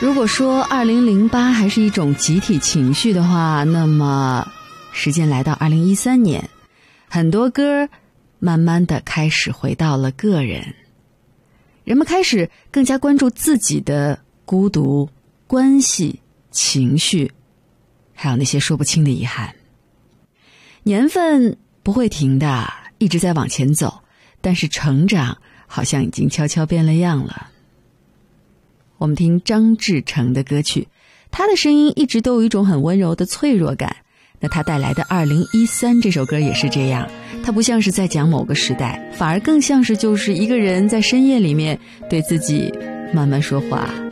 如果说2008还是一种集体情绪的话，那么时间来到2013年，很多歌慢慢的开始回到了个人，人们开始更加关注自己的孤独、关系、情绪，还有那些说不清的遗憾。年份不会停的，一直在往前走，但是成长好像已经悄悄变了样了。我们听张志成的歌曲，他的声音一直都有一种很温柔的脆弱感。那他带来的2013这首歌也是这样，他不像是在讲某个时代，反而更像是就是一个人在深夜里面对自己慢慢说话。